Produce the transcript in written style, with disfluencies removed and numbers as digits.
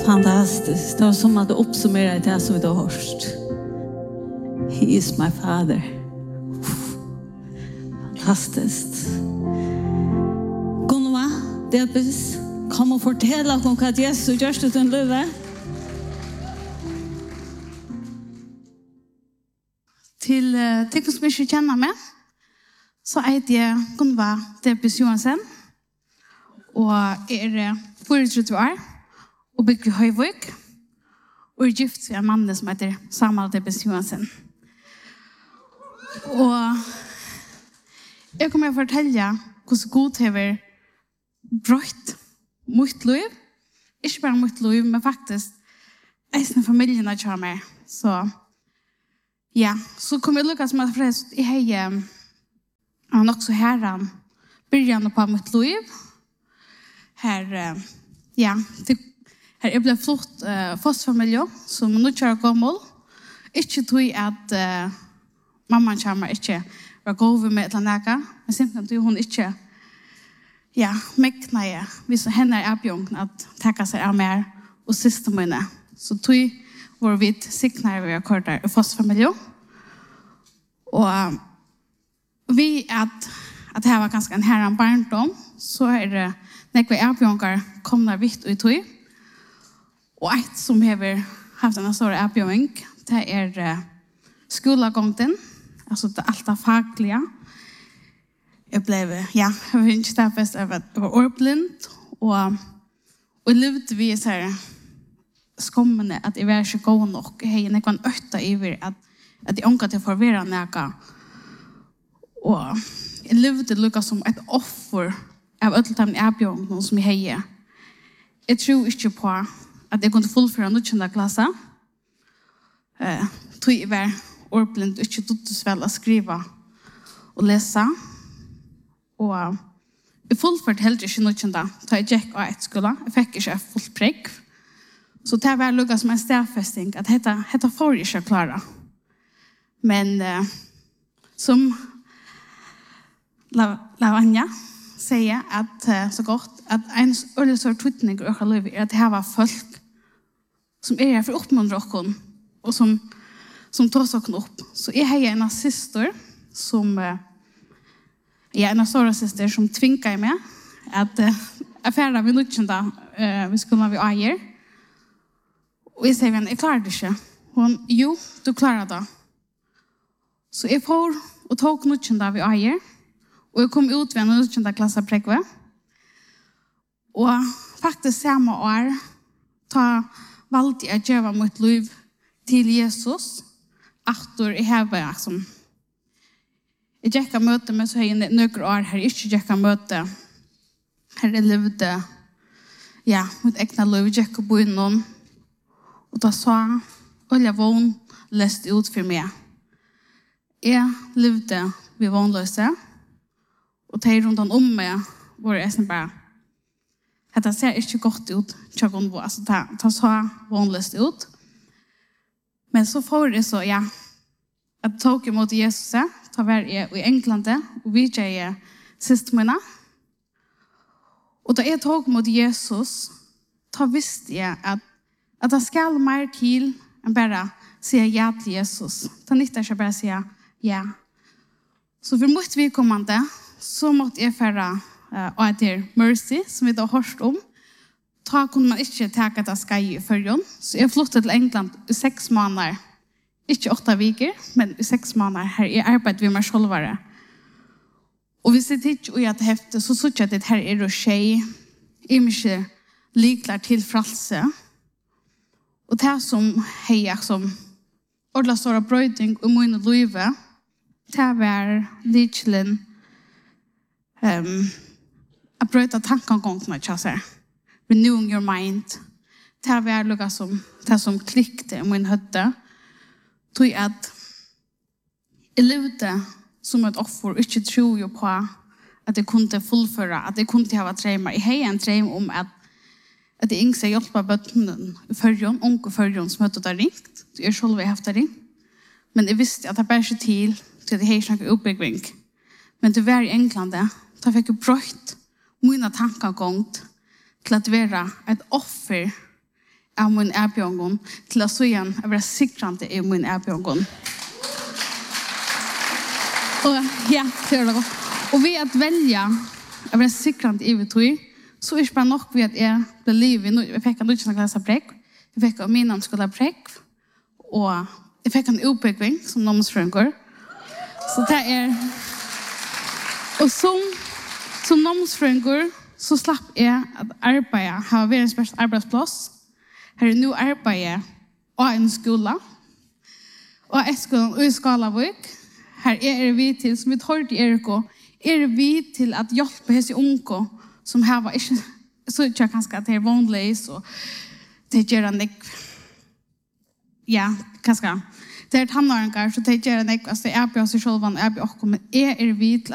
Fantastiskt. Det var som att uppsummera det som vi har hört. He is my father. Fantastiskt. Gunva, Debis, kom och fortälla om vad Jesus gör till din liv. Till tecken som inte känner mig så är det Gunva Debis Johansen och är 44 år och bygger Höjvik och är gift med en man som heter Samuel Debis Johansen. Och jag kommer att fortälla hur god har brott mitt liv. Inte bara mitt liv, men faktiskt även familjen att köra med. Så ja, så kommer jag lyckas med att förresten i heje han också här början på mitt liv. Här ja, här är blev flott fosterfamilj som nu kör gammal. Inte tror att mamman kommer inte var gåva med ett läka, men simpelthen hon inte ja, mäknar vi så henne är björn att tacka sig av mer och systemen. Så tog var vi signar vi akordar i fosterfamilj. Och vi att det här var ganska en herran barndom så är det när vi erbjörnkar kommer vitt och i tog. Och ett som har haft en stor erbjörning det är skolagången, alltså det allt fagliga. Jag blev, ja, jag var inte starfast av att jag var ordblind och levde vi så här skommande att jag var inte gå nog. Jag hade nästan ötta över att jag ångade till förvärra näka. Och jag levde lika som ett offer av ödeltamn erbjörn som jag hade. Jag tror inte på att jag kunde fullföra något klassa. Tog jag var ordblind och inte tuttas väl att skriva och läsa. Och jag fullförde heller inte något da jag gick av ett skola. Jag fick inte fullt präck. Så det var lukka som en stärfästing att detta får jag inte klara. Men som Lavanya säger att så gott att en ölle stor tutning och liv är att det här var folk som är här för uppmuntra oss och som tar sig upp. Så jag har en syster som ja, en stora syster som tvingar mig att affära vid nutjända vi skulle vi äger. Och jag säger, jag klarar det inte. Hon, jo, du klarar det. Så jag får och tog nutjända vi äger. Och jag kom ut vid en nutjända klass av präkve. Och faktiskt samma år ta valde jag att göra mitt liv till Jesus. After jag har som jag gick att möta med så här några år här. Inte gick att möta. Här jag levde ja, mitt egna liv. Jag gick att bo innan. Och då sa olja vån läst ut för mig. Jag levde vid vånlösa. Och det runt om mig var det bara det ser inte gott ut. Alltså det så vånlöst ut. Men så får det så, ja, att tog emot Jesus, ta var i England och vi är systemerna. Och då jag tog emot Jesus, ta visste jag att det ska mer till än bara säga ja till Jesus. Det nyttar inte bara säga ja. Så för mot vi kommande så måste jag föra och det är Mercy som vi då har hört om. Ta kunde man inte ta det ska i förrjön. Så jag flyttade till England i 6 månader. Inte 8 veckor, men i 6 månader här i arbetet vid mig själva. Och vi ser till och jag häfte så såg jag att det här är då tjej. Är mycket liklar till frälse. Och det som hejar som ordla stora brödning och min liv. Det var likligen att bröta tankegångarna jag säger. Renewing your mind. Det var lukka som det som klickte i min hötte. Tog att jag levde som ett offer och inte tror jag på att jag kunde fullföra, att jag kunde ha drömmar. Jag hade en dröm om att jag inte hjälpa bötten i förrjön, unga förrjön som hötte där ringt. Jag själv har haft det ringt. Men jag visste att det bara inte till att det här snackade uppbyggning. Men det var i England, då fick jag bröt mina tankegång till att vara ett offer av min erbjørngon til å så igjen å være sikrande i min erbjørngon. Og ja, det er det godt. Og ved at velge å være sikrande i vi tog, så er det bare nok ved at jeg ble livet. Jeg fikk en utgjennom klasse prekk. Jeg fikk en minnomskola prekk. Og jeg fikk en utbygging som namnsfrøyngår. Så det er... Og som namnsfrøyngår, så slapp jeg at arbeide, ha verdens beste arbeidsplass. Her er nå arbeide og en skole. Og en skole i Skalavøk. Her er vi til, som vi tar til Eriko, er vi til at hjelpe hese unge som har ikke, så ikke kanskje at det er vanlig, så det gjør en ikke, ja, kanskje, det er tannåringer, så det gjør en ikke, altså jeg er på seg selv, jeg er på men jeg er vi til